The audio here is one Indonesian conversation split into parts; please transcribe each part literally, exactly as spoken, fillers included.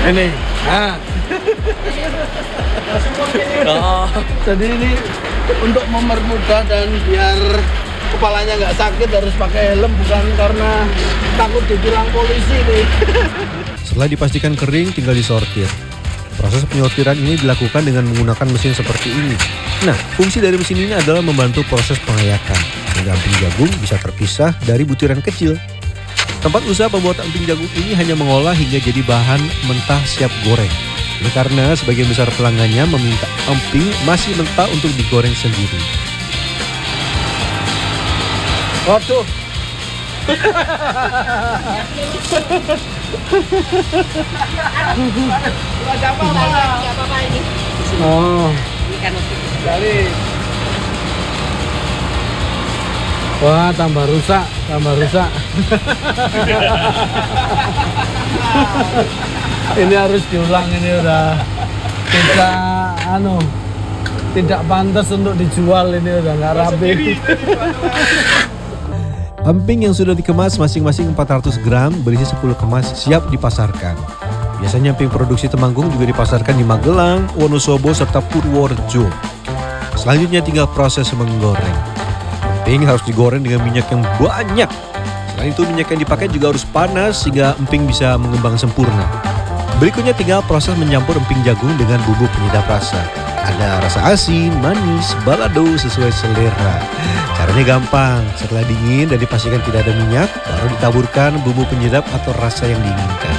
Ini. Nah. Oh. Jadi ini untuk mempermudah dan biar kepalanya nggak sakit harus pakai helm, bukan karena takut ditilang polisi nih. Setelah dipastikan kering, tinggal disortir. Proses penyortiran ini dilakukan dengan menggunakan mesin seperti ini. Nah, fungsi dari mesin ini adalah membantu proses pengayakan, sehingga emping jagung bisa terpisah dari butiran kecil. Tempat usaha pembuatan emping jagung ini hanya mengolah hingga jadi bahan mentah siap goreng. Ini karena sebagian besar pelanggannya meminta emping masih mentah untuk digoreng sendiri. Waduh. apa-apa ini. Oh. Ini kan Dari. Wah, tambah rusak, tambah rusak. Ini harus diulang, ini udah tidak anu tidak pantas untuk dijual, ini udah nggak rapi. Emping yang sudah dikemas masing-masing empat ratus gram berisi sepuluh kemas siap dipasarkan. Biasanya emping produksi Temanggung juga dipasarkan di Magelang, Wonosobo, serta Purworejo. Selanjutnya tinggal proses menggoreng. Emping harus digoreng dengan minyak yang banyak. Selain itu minyak yang dipakai juga harus panas sehingga emping bisa mengembang sempurna. Berikutnya tinggal proses mencampur emping jagung dengan bumbu penyedap rasa. Ada rasa asin, manis, balado sesuai selera. Caranya gampang. Setelah dingin dan dipastikan tidak ada minyak, baru ditaburkan bumbu penyedap atau rasa yang diinginkan.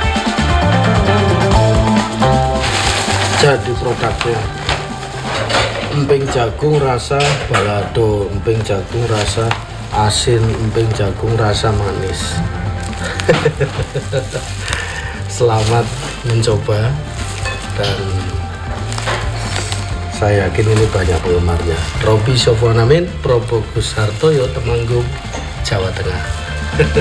Jadi produknya emping jagung rasa balado, emping jagung rasa asin, emping jagung rasa manis. Selamat mencoba, dan saya yakin ini banyak penggemarnya. Robi Sofwan Amin, Probokus Hartoyo, Temanggung, Jawa Tengah.